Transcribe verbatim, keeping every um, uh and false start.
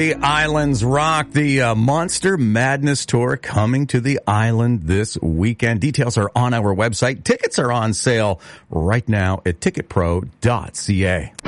The Islands Rock, the uh, Monster Madness Tour coming to the island this weekend. Details are on our website. Tickets are on sale right now at ticket pro dot c a.